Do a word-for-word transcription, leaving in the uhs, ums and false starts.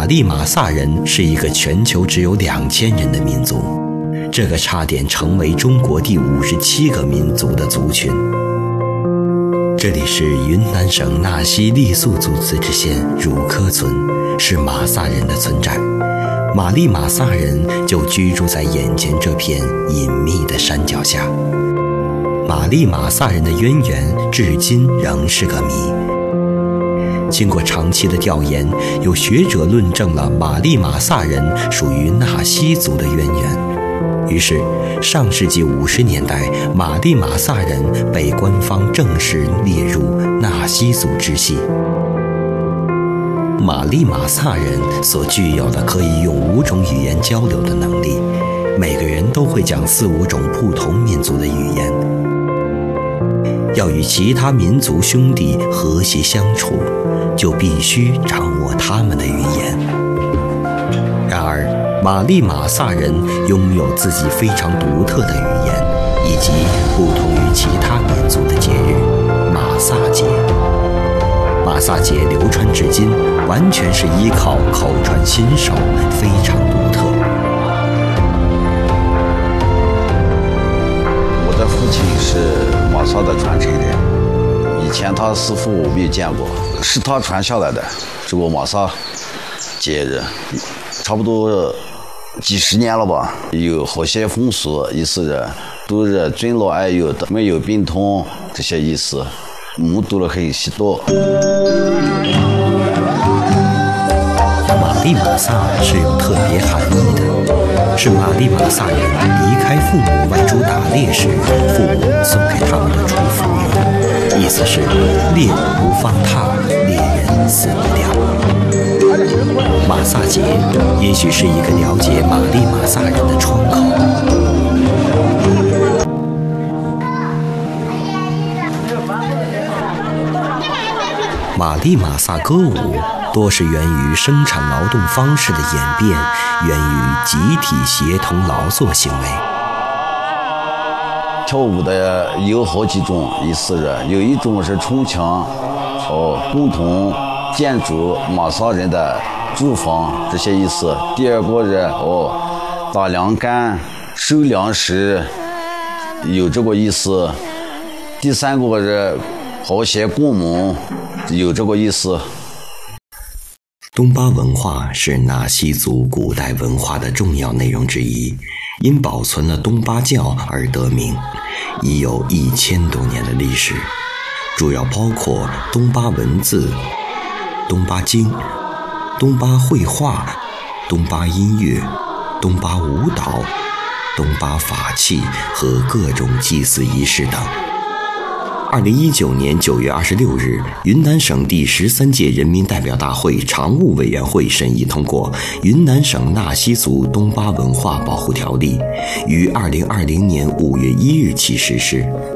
玛丽玛萨人是一个全球只有两千人的民族，这个差点成为中国第五十七个民族的族群。这里是云南省纳西傈僳族自治县汝科村，是玛萨人的村寨。玛丽玛萨人就居住在眼前这片隐秘的山脚下。玛丽玛萨人的渊源至今仍是个谜。经过长期的调研，有学者论证了玛丽玛萨人属于纳西族的渊源。于是，上世纪五十年代，玛丽玛萨人被官方正式列入纳西族支系。玛丽玛萨人所具有的可以用五种语言交流的能力，每个人都会讲四五种不同民族的语言。要与其他民族兄弟和谐相处，就必须掌握他们的语言。然而，玛丽玛萨人拥有自己非常独特的语言，以及不同于其他民族的节日——玛萨节。玛萨节流传至今，完全是依靠口传心授，非常独特。 我的父亲是玛萨的传承人，以前他师傅我没有见过，是他传下来的这个玛萨节日，差不多几十年了吧。有好些风俗，意思是都是尊老爱幼的，没有病痛这些意思，目睹了很许多。 玛丽玛萨是有特别含义的，是玛丽玛萨人离开父母外出打猎时，父母送给他们的祝福语，意思是猎物不放踏，猎人死不掉。玛萨节也许是一个了解玛丽玛萨人的窗口。玛丽玛萨歌舞多是源于生产劳动方式的演变，源于集体协同劳作行为。 跳舞的有好几种，意思是有一种是冲墙，哦，共同建筑玛萨人的住房这些意思。第二个是哦，打粮干、收粮食，有这个意思。第三个是好些共谋，有这个意思。 东巴文化是纳西族古代文化的重要内容之一，因保存了东巴教而得名，已有一千多年的历史，主要包括东巴文字、东巴经、东巴绘画、东巴音乐、东巴舞蹈、东巴法器和各种祭祀仪式等。二零一九年九月二十六日，云南省第十三届人民代表大会常务委员会审议通过《云南省纳西族东巴文化保护条例》，于二零二零年五月一日起实施。